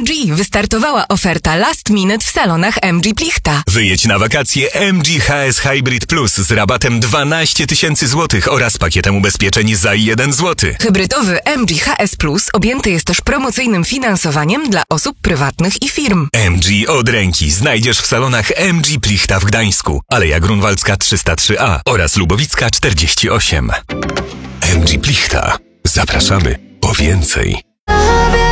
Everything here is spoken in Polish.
MG wystartowała oferta Last Minute w salonach MG Plichta. Wyjedź na wakacje MG HS Hybrid Plus z rabatem 12 000 złotych oraz pakietem ubezpieczeń za 1 zł. Hybrydowy MG HS Plus objęty jest też promocyjnym finansowaniem dla osób prywatnych i firm. MG od ręki znajdziesz w salonach MG Plichta w Gdańsku, Aleja Grunwaldzka 303A oraz Lubowicka 48. MG Plichta. Zapraszamy po więcej.